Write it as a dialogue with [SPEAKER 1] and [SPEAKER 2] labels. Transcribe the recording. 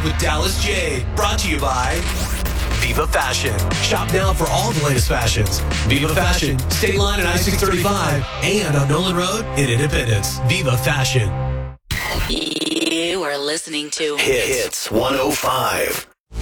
[SPEAKER 1] Live with Dallas J. Brought to you by Viva Fashion. Shop now for all the latest fashions. Viva Fashion, State Line at I-635 and on Nolan Road in Independence. Viva Fashion.
[SPEAKER 2] You are listening to
[SPEAKER 3] Hits 105.